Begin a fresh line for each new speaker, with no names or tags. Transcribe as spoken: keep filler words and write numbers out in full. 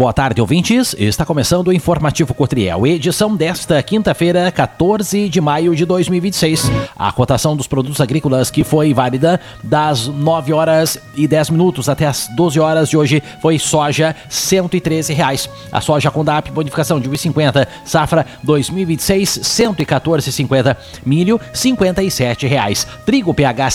boa tarde, ouvintes. Está começando o Informativo Cotriel, edição desta quinta-feira, quatorze de maio de dois mil e vinte e seis. A cotação dos produtos agrícolas que foi válida das nove horas e dez minutos até as doze horas de hoje foi soja cento e treze reais. A soja com D A P bonificação de um vírgula cinquenta, safra dois mil e vinte e seis, cento e quatorze reais e cinquenta. Milho, cinquenta e sete reais. Trigo P H